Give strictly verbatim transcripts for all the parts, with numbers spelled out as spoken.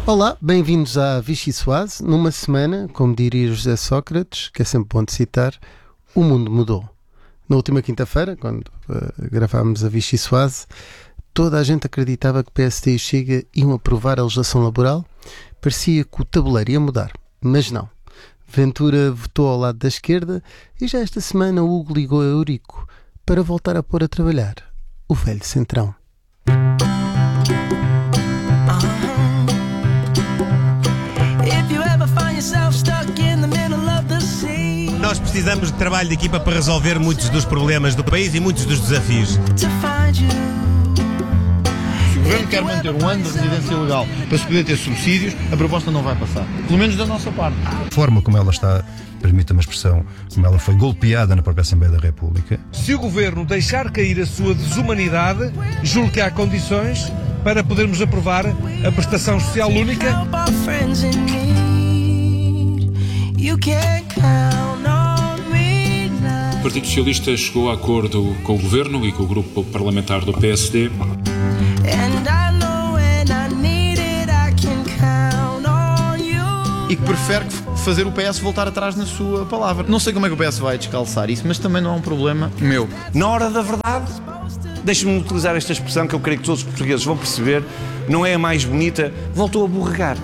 Olá, bem-vindos à Vichy Soase. Numa semana, como diria José Sócrates, que é sempre bom de citar, o mundo mudou. Na última quinta-feira, quando uh, gravámos a Vichy Soase, toda a gente acreditava que P S D e Chega iam aprovar a legislação laboral. Parecia que o tabuleiro ia mudar, mas não. Ventura votou ao lado da esquerda e já esta semana o Hugo ligou a Eurico para voltar a pôr a trabalhar o velho Centrão. Nós precisamos de trabalho de equipa para resolver muitos dos problemas do país e muitos dos desafios. Se o Governo quer manter um ano de residência legal para se poder ter subsídios, a proposta não vai passar. Pelo menos da nossa parte. A forma como ela está, permita-me a expressão, como ela foi golpeada na própria Assembleia da República. Se o Governo deixar cair a sua desumanidade, julgo que há condições para podermos aprovar a prestação social única. O Partido Socialista chegou a acordo com o Governo e com o grupo parlamentar do P S D. E que prefere fazer o P S voltar atrás na sua palavra. Não sei como é que o P S vai descalçar isso, mas também não é um problema meu. Na hora da verdade, deixe-me utilizar esta expressão que eu creio que todos os portugueses vão perceber, não é a mais bonita, voltou a borregar.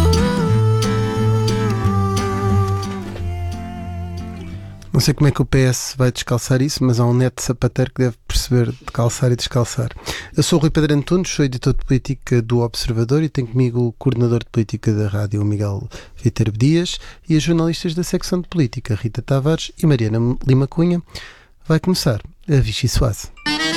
Não sei como é que o P S vai descalçar isso, mas há um neto sapateiro que deve perceber de calçar e descalçar. Eu sou o Rui Pedro Antunes, sou editor de política do Observador e tenho comigo o coordenador de política da rádio, Miguel Viterbo Dias, e as jornalistas da secção de política, Rita Tavares e Mariana Lima Cunha. Vai começar a Vichy Soase.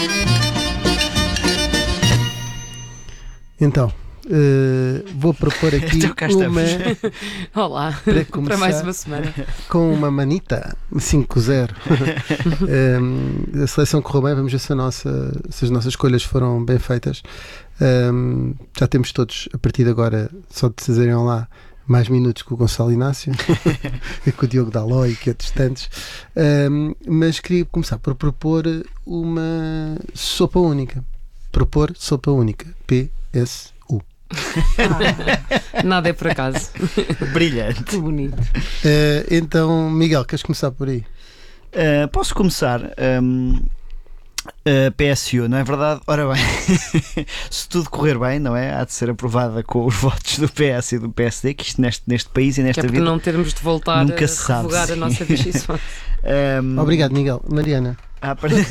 Então, Uh, vou propor aqui uma Olá, para, começar, para mais uma semana com uma manita cinco zero. um, a seleção correu bem, vamos ver se, a nossa, se as nossas escolhas foram bem feitas. Um, já temos todos, a partir de agora, só de dizerem lá, mais minutos que o Gonçalo Inácio e com o Diogo Daló e que outros tantos. Um, mas queria começar por propor uma sopa única. Propor sopa única. P S U. Ah, nada é por acaso. Brilhante. Que bonito. Uh, então, Miguel, queres começar por aí? Uh, posso começar? Um, uh, P S U, não é verdade? Ora bem, se tudo correr bem, não é? Há de ser aprovada com os votos do P S e do P S D, que isto neste, neste país e nesta que é vida não termos de voltar nunca a se sabe, revogar sim. a nossa Vichy Soase. um, Obrigado, Miguel. Mariana. À partida...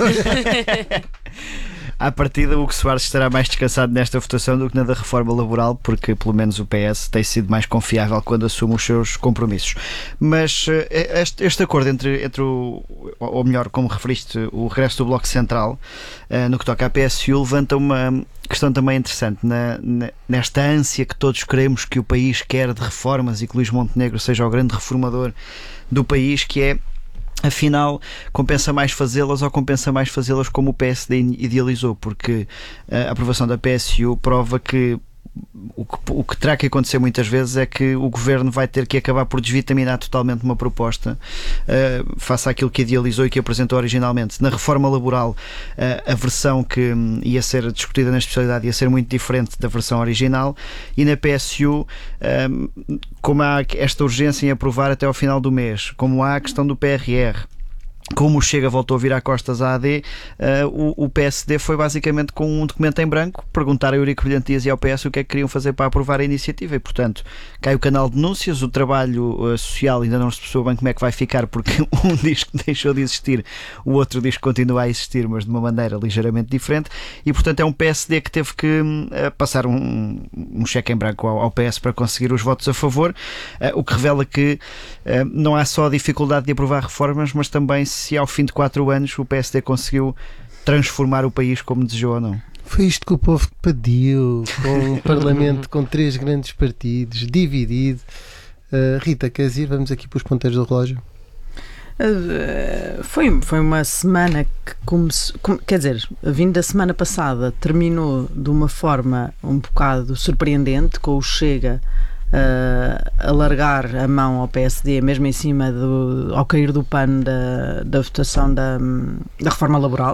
À partida, o Hugo Soares estará mais descansado nesta votação do que na da reforma laboral, porque pelo menos o P S tem sido mais confiável quando assume os seus compromissos. Mas este, este acordo entre, entre o, ou melhor, como referiste, o regresso do Bloco Central, no que toca à P S U, levanta uma questão também interessante na, nesta ânsia que todos queremos que o país quer de reformas e que Luís Montenegro seja o grande reformador do país, que é: afinal, compensa mais fazê-las ou compensa mais fazê-las como o P S D idealizou? Porque a aprovação da P S U prova que o que, o que terá que acontecer muitas vezes é que o Governo vai ter que acabar por desvitaminar totalmente uma proposta uh, face àquilo que idealizou e que apresentou originalmente. Na reforma laboral, uh, a versão que um, ia ser discutida na especialidade ia ser muito diferente da versão original, e na P S U, um, como há esta urgência em aprovar até ao final do mês, como há a questão do P R R, como o Chega voltou a virar costas à A D, uh, o, o P S D foi basicamente com um documento em branco perguntar a Eurico Brilhante Dias e ao P S o que é que queriam fazer para aprovar a iniciativa, e portanto cai o canal de denúncias. O trabalho uh, social ainda não se percebeu bem como é que vai ficar, porque um diz que deixou de existir, o outro diz que continua a existir, mas de uma maneira ligeiramente diferente, e portanto é um P S D que teve que uh, passar um, um cheque em branco ao, ao P S para conseguir os votos a favor, uh, o que revela que uh, não há só a dificuldade de aprovar reformas, mas também se ao fim de quatro anos o P S D conseguiu transformar o país como desejou ou não. Foi isto que o povo pediu, com um parlamento com três grandes partidos, dividido. Uh, Rita, queres ir? Vamos aqui para os ponteiros do relógio. Uh, foi, foi uma semana que começou, quer dizer, vindo da semana passada, terminou de uma forma um bocado surpreendente, com o Chega Uh, alargar a mão ao P S D, mesmo em cima do, ao cair do pano da, da votação da, da reforma laboral,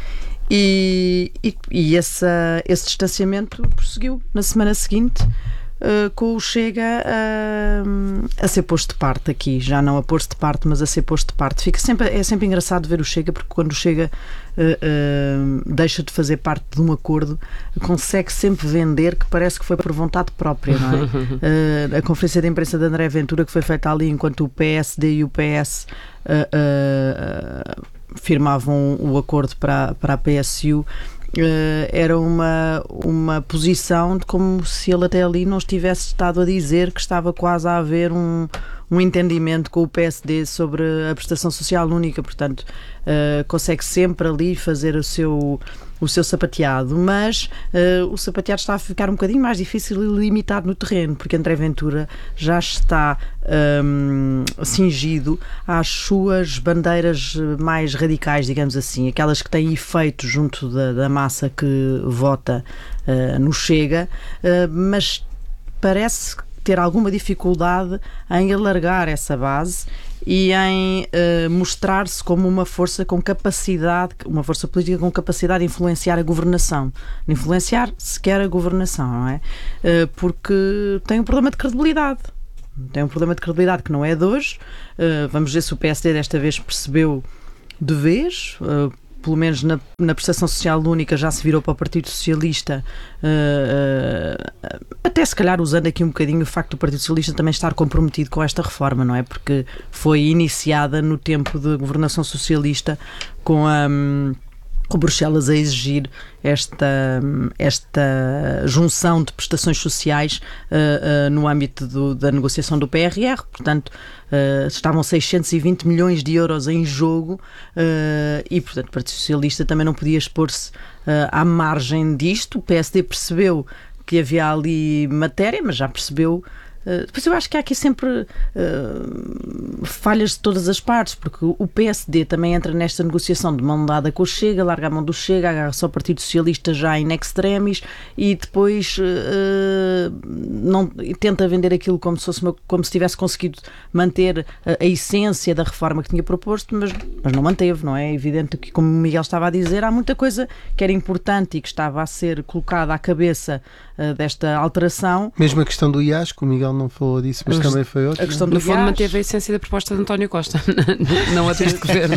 e, e, e essa, esse distanciamento prosseguiu na semana seguinte, uh, com o Chega a, a ser posto de parte aqui, já não a pôr-se de parte, mas a ser posto de parte. Fica sempre, é sempre engraçado ver o Chega, porque quando o Chega uh, uh, deixa de fazer parte de um acordo, consegue sempre vender que parece que foi por vontade própria, não é? uh, a conferência de imprensa de André Ventura, que foi feita ali enquanto o P S D e o P S uh, uh, uh, firmavam o acordo para, para a P S U, Uh, era uma, uma posição de como se ele até ali não estivesse estado a dizer que estava quase a haver um, um entendimento com o P S D sobre a prestação social única, portanto uh, consegue sempre ali fazer o seu, o seu sapateado, mas uh, o sapateado está a ficar um bocadinho mais difícil e limitado no terreno, porque André Ventura já está um, cingido às suas bandeiras mais radicais, digamos assim, aquelas que têm efeito junto da, da massa que vota uh, no Chega, uh, mas parece ter alguma dificuldade em alargar essa base e em uh, mostrar-se como uma força com capacidade, uma força política com capacidade de influenciar a governação, de influenciar sequer a governação, não é? Uh, porque tem um problema de credibilidade. Tem um problema de credibilidade que não é de hoje. Uh, vamos ver se o P S D desta vez percebeu de vez. Uh, pelo menos na, na prestação social única já se virou para o Partido Socialista, uh, uh, até se calhar usando aqui um bocadinho o facto do Partido Socialista também estar comprometido com esta reforma, não é? Porque foi iniciada no tempo de governação socialista com a... Um, com Bruxelas a exigir esta, esta junção de prestações sociais uh, uh, no âmbito do, da negociação do P R R, portanto uh, estavam seiscentos e vinte milhões de euros em jogo uh, e portanto o Partido Socialista também não podia expor-se uh, à margem disto. O P S D percebeu que havia ali matéria, mas já percebeu. Uh, depois eu acho que há aqui sempre uh, falhas de todas as partes, porque o P S D também entra nesta negociação de mão dada com o Chega, larga a mão do Chega, agarra só o Partido Socialista já in extremis e depois uh, não, tenta vender aquilo como se, fosse uma, como se tivesse conseguido manter a, a essência da reforma que tinha proposto, mas, mas não manteve, não é? É evidente que, como o Miguel estava a dizer, há muita coisa que era importante e que estava a ser colocada à cabeça uh, desta alteração. Mesmo a questão do I A S, que o Miguel não falou disso, mas, mas também foi outra. A questão do no fundo manteve a essência da proposta de António Costa, não a deste governo.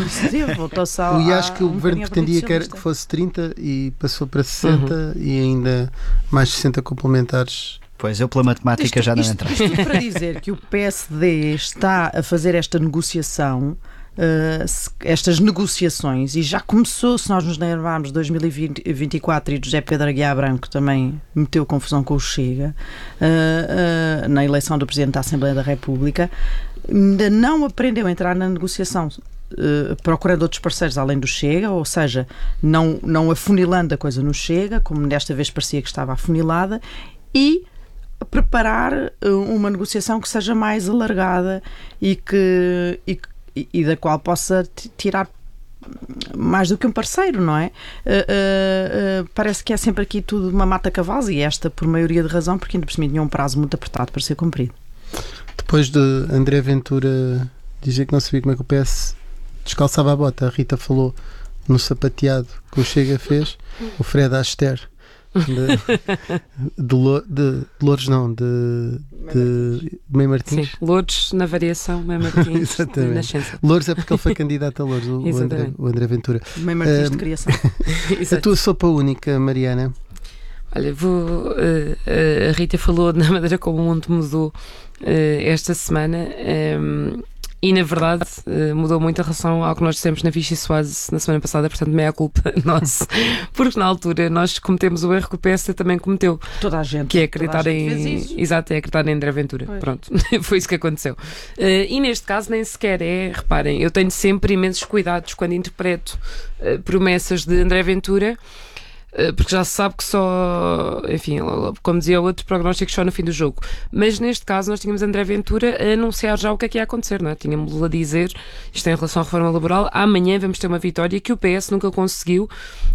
O I A S que o governo pretendia que, era, que fosse trinta e passou para sessenta uhum. e ainda mais sessenta complementares. Pois, eu pela matemática isto, já não isto, entrei. Isto tudo para dizer que o P S D está a fazer esta negociação, uh, estas negociações, e já começou, se nós nos lembrarmos de dois mil e vinte e quatro, e José Pedro Aguiar Branco também meteu confusão com o Chega, uh, uh, na eleição do Presidente da Assembleia da República, ainda não aprendeu a entrar na negociação Uh, procurando outros parceiros além do Chega, ou seja, não, não afunilando a coisa no Chega, como desta vez parecia que estava afunilada, e preparar uh, uma negociação que seja mais alargada e, que, e, e da qual possa tirar mais do que um parceiro, não é? Uh, uh, uh, parece que é sempre aqui tudo uma mata cavalos, e esta por maioria de razão, porque ainda por cima tinha um prazo muito apertado para ser cumprido. Depois de André Ventura dizer que não sabia como é que o P S descalçava a bota, a Rita falou no sapateado que o Chega fez, o Fred Astaire de, de, de, de Lourdes não, de, de Mãe Martins. Sim, Lourdes na variação, Mãe Martins de nascença. Lourdes é porque ele foi candidato a Lourdes, o, o, André, o André Ventura. Mãe Martins uh, de criação. A tua sopa única, Mariana? Olha, vou, uh, uh, a Rita falou na maneira como o mundo mudou uh, esta semana. Um, E, na verdade, mudou muito em relação ao que nós dissemos na Vichy Soase na semana passada, portanto, meia culpa nossa. Porque, na altura, nós cometemos o erro que o P S D também cometeu. Toda a gente. Que é acreditar em... Exato, é acreditar em André Ventura. Pois. Pronto, foi isso que aconteceu. Uh, e, neste caso, nem sequer é... Reparem, eu tenho sempre imensos cuidados quando interpreto uh, promessas de André Ventura, porque já se sabe que só, enfim, como dizia o outro, prognósticos só no fim do jogo. Mas neste caso nós tínhamos André Ventura a anunciar já o que é que ia acontecer, não é? Tínhamos-lhe a dizer, isto em relação à reforma laboral, amanhã vamos ter uma vitória que o P S nunca conseguiu.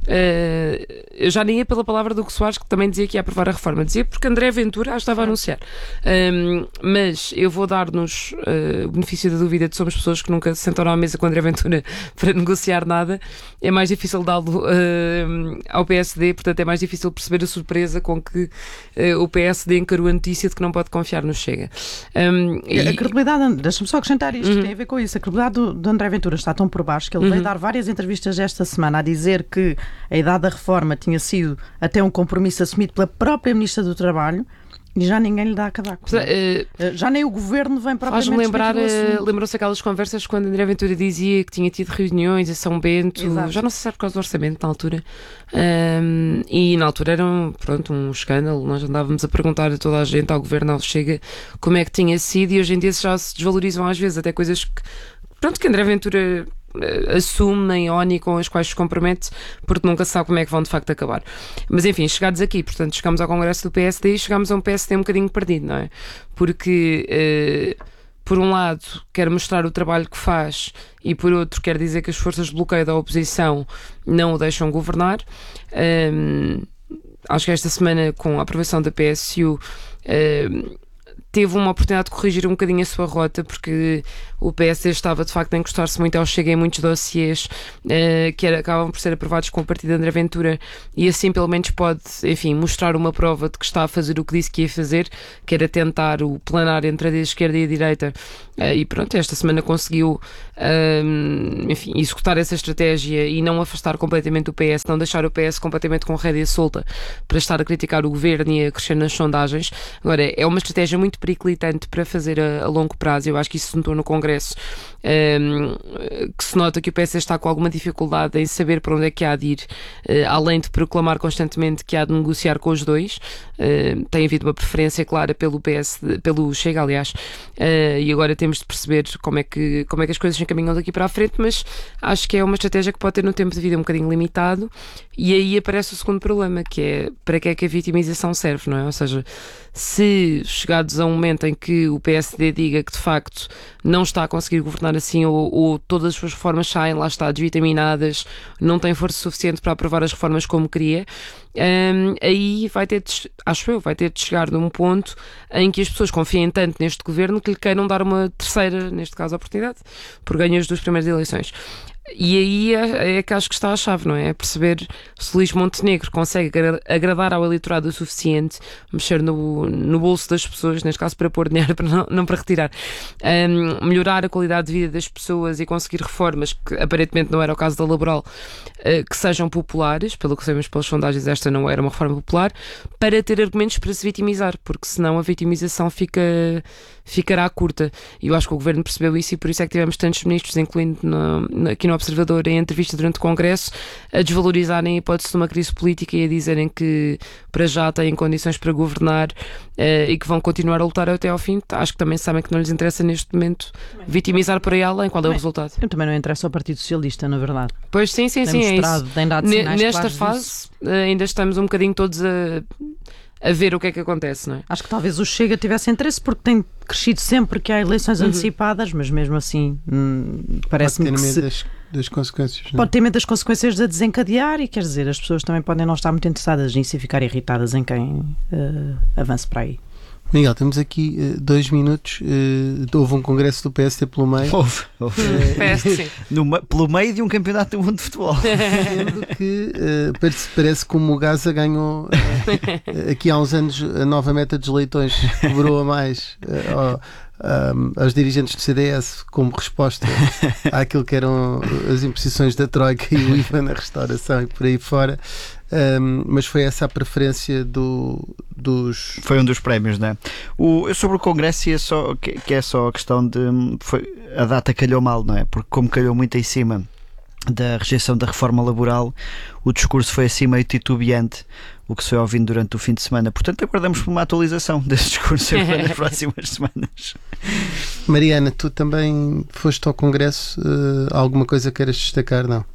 Uh, eu já nem ia pela palavra do Hugo Soares, que também dizia que ia aprovar a reforma, dizia porque André Ventura a estava a anunciar. Um, mas eu vou dar-nos uh, o benefício da dúvida de somos pessoas que nunca se sentaram à mesa com André Ventura para negociar nada. É mais difícil dá-lo uh, ao P S S D, portanto é mais difícil perceber a surpresa com que uh, o P S D encarou a notícia de que não pode confiar no Chega. Um, e... A credibilidade, deixa-me só acrescentar isto, uhum. tem a ver com isso. A credibilidade do, do André Ventura está tão por baixo que ele uhum. veio dar várias entrevistas esta semana a dizer que a idade da reforma tinha sido até um compromisso assumido pela própria Ministra do Trabalho. E já ninguém lhe dá a cavaco. Uh, já nem o governo vem propriamente. Faz-me lembrar, uh, lembrou-se aquelas conversas quando André Ventura dizia que tinha tido reuniões em São Bento, Exato. já não sei se era por causa do orçamento na altura, um, e na altura era um, pronto, um escândalo. Nós andávamos a perguntar a toda a gente, ao governo, ao Chega, como é que tinha sido, e hoje em dia já se desvalorizam às vezes até coisas que, pronto, que André Ventura assume nem O N I com as quais se compromete, porque nunca se sabe como é que vão de facto acabar. Mas enfim, chegados aqui, portanto, chegamos ao Congresso do P S D e chegamos a um P S D um bocadinho perdido, não é? Porque eh, por um lado quer mostrar o trabalho que faz e por outro quer dizer que as forças de bloqueio da oposição não o deixam governar. Um, acho que esta semana, com a aprovação da P S U, um, teve uma oportunidade de corrigir um bocadinho a sua rota, porque o P S D estava de facto a encostar-se muito ao Chega em muitos dossiês uh, que era, acabam por ser aprovados com o partido de André Ventura, e assim pelo menos pode, enfim, mostrar uma prova de que está a fazer o que disse que ia fazer, que era tentar o planar entre a esquerda e a direita, uh, e pronto, esta semana conseguiu uh, enfim, executar essa estratégia e não afastar completamente o P S, não deixar o P S completamente com rédea solta para estar a criticar o governo e a crescer nas sondagens. Agora, é uma estratégia muito periclitante para fazer a, a longo prazo. Eu acho que isso se notou no Congresso, um, que se nota que o P S D está com alguma dificuldade em saber para onde é que há de ir, uh, além de proclamar constantemente que há de negociar com os dois. Uh, tem havido uma preferência clara pelo P S D, pelo Chega, aliás, uh, e agora temos de perceber como é, que, como é que as coisas se encaminham daqui para a frente, mas acho que é uma estratégia que pode ter no tempo de vida um bocadinho limitado, e aí aparece o segundo problema, que é para que é que a vitimização serve, não é? Ou seja, se chegados a um momento em que o P S D diga que de facto não está a conseguir governar assim, ou, ou todas as suas reformas saem, lá está, desvitaminadas, não tem força suficiente para aprovar as reformas como queria, um, aí vai ter de, acho eu, vai ter de chegar num ponto em que as pessoas confiem tanto neste governo que lhe queiram dar uma terceira, neste caso, oportunidade, por ganho as duas primeiras eleições. E aí é, é que acho que está a chave, não é? É perceber se Luís Montenegro consegue agradar ao eleitorado o suficiente, mexer no, no bolso das pessoas, neste caso para pôr dinheiro, para não, não para retirar, um, melhorar a qualidade de vida das pessoas e conseguir reformas, que aparentemente não era o caso da laboral, uh, que sejam populares, pelo que sabemos pelas sondagens esta não era uma reforma popular, para ter argumentos para se vitimizar, porque senão a vitimização fica, ficará curta. E eu acho que o Governo percebeu isso, e por isso é que tivemos tantos ministros, incluindo no, aqui no Observador, em entrevista durante o Congresso, a desvalorizarem a hipótese de uma crise política e a dizerem que para já têm condições para governar, uh, e que vão continuar a lutar até ao fim. Acho que também sabem que não lhes interessa neste momento vitimizar por aí além. Qual é o resultado? Também não interessa ao Partido Socialista, na verdade. Pois sim, sim, sim, é isso. Nesta fase ainda estamos um bocadinho todos a a ver o que é que acontece, não é? Acho que talvez o Chega tivesse interesse, porque tem crescido sempre que há eleições uhum. antecipadas, mas mesmo assim hum, parece-me que se... das, das consequências, não? Pode ter medo das consequências de a desencadear, e quer dizer, as pessoas também podem não estar muito interessadas nisso e ficar irritadas em quem uh, avance para aí. Miguel, temos aqui uh, dois minutos. Uh, houve um congresso do P S D pelo meio. Houve, houve. Uh, no, pelo meio de um campeonato do mundo de futebol. Sendo que uh, parece, parece que o Mugaza ganhou uh, aqui há uns anos a nova meta dos leitões, cobrou a mais uh, um, aos dirigentes do C D S como resposta àquilo que eram as imposições da Troika e o I V A na restauração e por aí fora. Um, mas foi essa a preferência do, dos... Foi um dos prémios, não é? O, sobre o Congresso, é só, que, que é só a questão de... Foi, a data calhou mal, não é? Porque como calhou muito em cima da rejeição da reforma laboral, o discurso foi assim meio titubeante, o que se foi ouvindo durante o fim de semana. Portanto, aguardamos por uma atualização desse discurso nas próximas semanas. Mariana, tu também foste ao Congresso. Uh, alguma coisa queiras destacar, não?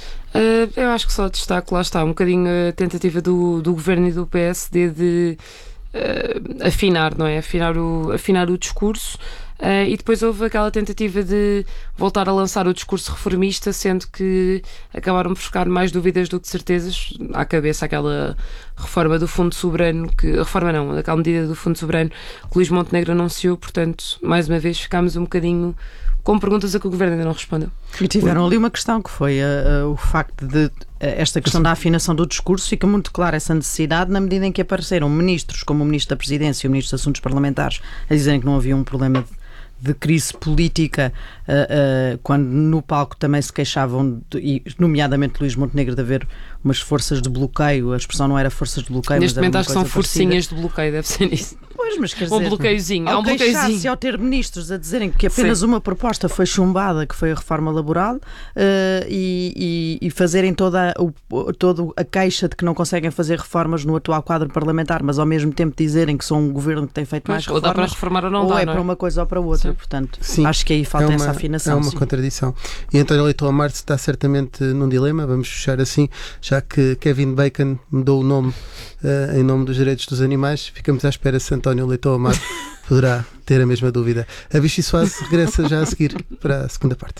Uh, eu acho que só destaco, lá está, um bocadinho a tentativa do, do Governo e do P S D de uh, afinar, não é? Afinar o, afinar o discurso. Uh, e depois houve aquela tentativa de voltar a lançar o discurso reformista, sendo que acabaram por ficar mais dúvidas do que certezas. À cabeça aquela reforma do Fundo Soberano, que, a reforma não, aquela medida do Fundo Soberano que Luís Montenegro anunciou, portanto, mais uma vez ficámos um bocadinho com perguntas a que o Governo ainda não respondeu. E tiveram ali uma questão que foi uh, uh, o facto de uh, esta questão da afinação do discurso. Fica muito clara essa necessidade na medida em que apareceram ministros como o Ministro da Presidência e o Ministro dos Assuntos Parlamentares a dizerem que não havia um problema de de crise política, uh, uh, quando no palco também se queixavam, de, e nomeadamente Luís Montenegro, de haver umas forças de bloqueio. A expressão não era forças de bloqueio, neste mas momento acho que são forcinhas parecida. de bloqueio, deve ser isso. Pois, mas quer dizer, um bloqueiozinho, há um bloqueiozinho. Ao ter ministros a dizerem que apenas Sim. uma proposta foi chumbada, que foi a reforma laboral, uh, e, e, e fazerem toda a, o, toda a queixa de que não conseguem fazer reformas no atual quadro parlamentar, mas ao mesmo tempo dizerem que são um governo que tem feito mas, mais ou reformas, dá para reformar ou não ou dá, é não para é? uma coisa ou para outra. Sim. Portanto, Sim. acho que aí falta é uma, essa afinação. É uma sim. contradição. E António Leitão Amaro está certamente num dilema, vamos fechar assim, já que Kevin Bacon mudou o nome uh, em nome dos direitos dos animais, ficamos à espera se António Leitão Amaro poderá ter a mesma dúvida. A Vichy Soase regressa já a seguir para a segunda parte.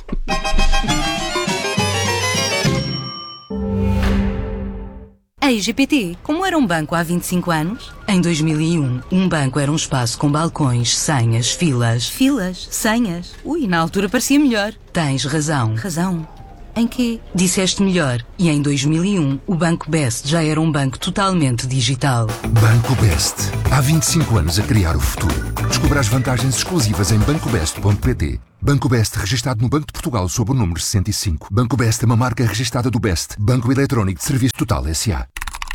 A I G P T, como era um banco há vinte e cinco anos? Em dois mil e um, um banco era um espaço com balcões, senhas, filas. Filas? Senhas? Ui, na altura parecia melhor. Tens razão. Razão? Em quê? Disseste melhor. E em dois mil e um, o Banco Best já era um banco totalmente digital. Banco Best. Há vinte e cinco anos a criar o futuro. Descubra as vantagens exclusivas em banco best ponto pt. Banco Best, registado no Banco de Portugal sob o número sessenta e cinco. Banco Best é uma marca registada do Best, Banco Eletrónico de Serviço Total S A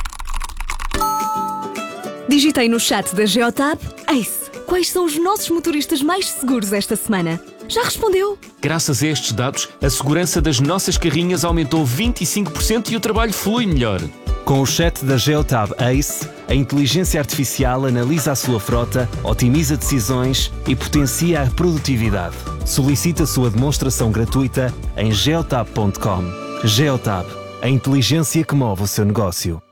Digitei no chat da Geotab: Ace, quais são os nossos motoristas mais seguros esta semana? Já respondeu? Graças a estes dados, a segurança das nossas carrinhas aumentou vinte e cinco por cento e o trabalho flui melhor. Com o chat da Geotab Ace, a inteligência artificial analisa a sua frota, otimiza decisões e potencia a produtividade. Solicite a sua demonstração gratuita em geotab ponto com. Geotab, a inteligência que move o seu negócio.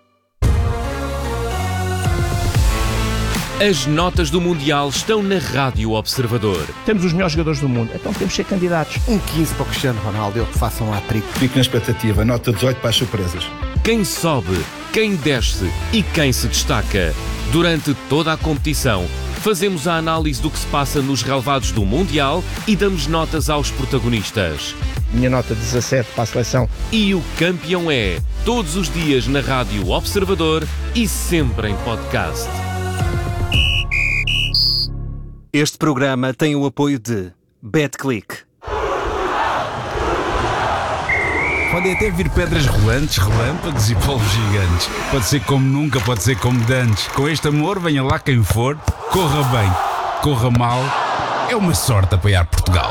As notas do Mundial estão na Rádio Observador. Temos os melhores jogadores do mundo, então temos que ser candidatos. Um quinze para o Cristiano Ronaldo, eu que faço um hat-trick. Fico na expectativa, nota dezoito para as surpresas. Quem sobe, quem desce e quem se destaca. Durante toda a competição, fazemos a análise do que se passa nos relevados do Mundial e damos notas aos protagonistas. Minha nota dezassete para a seleção. E o campeão é, todos os dias na Rádio Observador e sempre em podcast. Este programa tem o apoio de BetClick. Podem até vir pedras rolantes, relâmpagos e polvos gigantes. Pode ser como nunca, pode ser como dantes. Com este amor, venha lá quem for, corra bem, corra mal. É uma sorte apoiar Portugal.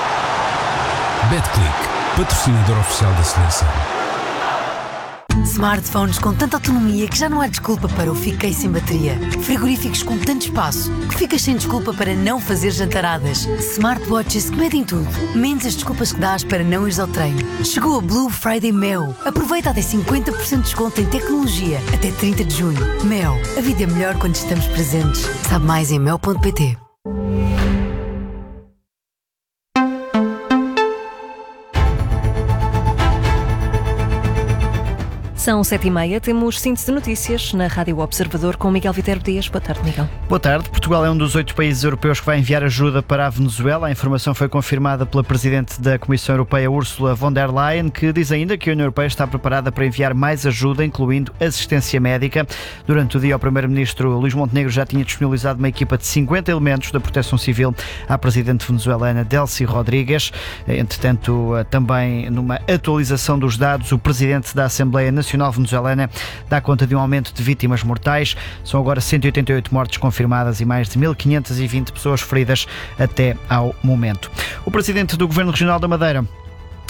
BetClick, patrocinador oficial da seleção. Smartphones com tanta autonomia que já não há desculpa para o fiquei sem bateria. Frigoríficos com tanto espaço que ficas sem desculpa para não fazer jantaradas. Smartwatches que medem tudo, menos as desculpas que dás para não ires ao treino. Chegou a Blue Friday Mel. Aproveita até cinquenta por cento de desconto em tecnologia até trinta de junho. Mel, a vida é melhor quando estamos presentes. Sabe mais em mel ponto pt. São sete e meia, temos síntese de notícias na Rádio Observador com Miguel Viterbo Dias. Boa tarde, Miguel. Boa tarde. Portugal é um dos oito países europeus que vai enviar ajuda para a Venezuela. A informação foi confirmada pela Presidente da Comissão Europeia, Ursula von der Leyen, que diz ainda que a União Europeia está preparada para enviar mais ajuda, incluindo assistência médica. Durante o dia, o Primeiro-Ministro Luís Montenegro já tinha disponibilizado uma equipa de cinquenta elementos da Proteção Civil à Presidente venezuelana Delcy Rodrigues. Entretanto, também numa atualização dos dados, o Presidente da Assembleia Nacional venezuelana dá conta de um aumento de vítimas mortais. São agora cento e oitenta e oito mortes confirmadas e mais de mil quinhentas e vinte pessoas feridas até ao momento. O Presidente do Governo Regional da Madeira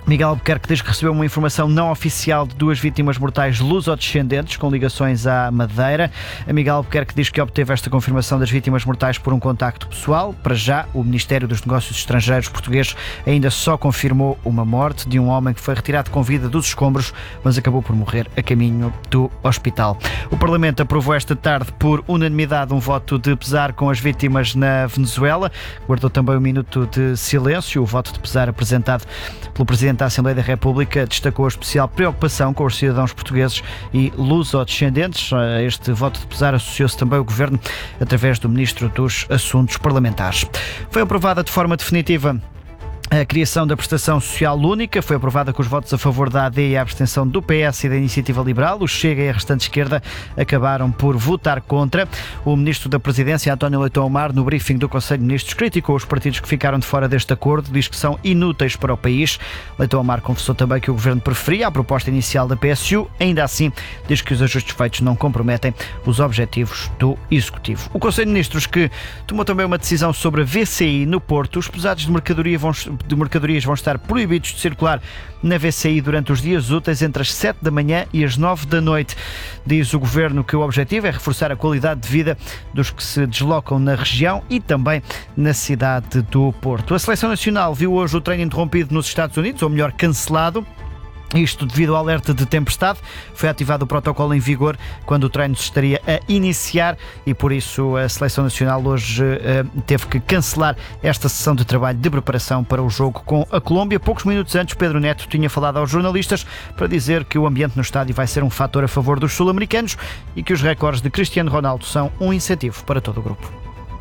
Miguel Albuquerque diz que recebeu uma informação não oficial de duas vítimas mortais luso-descendentes com ligações à Madeira. A Miguel Albuquerque diz que obteve esta confirmação das vítimas mortais por um contacto pessoal. Para já, o Ministério dos Negócios Estrangeiros português ainda só confirmou uma morte de um homem que foi retirado com vida dos escombros, mas acabou por morrer a caminho do hospital. O Parlamento aprovou esta tarde por unanimidade um voto de pesar com as vítimas na Venezuela. Guardou também um minuto de silêncio. O voto de pesar apresentado pelo Presidente da Assembleia da República destacou a especial preocupação com os cidadãos portugueses e luso-descendentes. A este voto de pesar associou-se também o Governo através do Ministro dos Assuntos Parlamentares. Foi aprovada de forma definitiva a criação da prestação social única. Foi aprovada com os votos a favor da A D e a abstenção do P S e da Iniciativa Liberal. O Chega e a restante esquerda acabaram por votar contra. O Ministro da Presidência, António Leitão Amar, no briefing do Conselho de Ministros, criticou os partidos que ficaram de fora deste acordo, diz que são inúteis para o país. Leitão Amar confessou também que o Governo preferia a proposta inicial da P S U. Ainda assim, diz que os ajustes feitos não comprometem os objetivos do Executivo. O Conselho de Ministros, que tomou também uma decisão sobre a V C I no Porto. Os pesados de mercadoria vão de mercadorias vão estar proibidos de circular na V C I durante os dias úteis entre as sete da manhã e as nove da noite. Diz o Governo que o objetivo é reforçar a qualidade de vida dos que se deslocam na região e também na cidade do Porto. A Seleção Nacional viu hoje o treino interrompido nos Estados Unidos, ou melhor, cancelado. Isto devido ao alerta de tempestade. Foi ativado o protocolo em vigor quando o treino se estaria a iniciar e por isso a Seleção Nacional hoje uh, teve que cancelar esta sessão de trabalho de preparação para o jogo com a Colômbia. Poucos minutos antes, Pedro Neto tinha falado aos jornalistas para dizer que o ambiente no estádio vai ser um fator a favor dos sul-americanos e que os recordes de Cristiano Ronaldo são um incentivo para todo o grupo.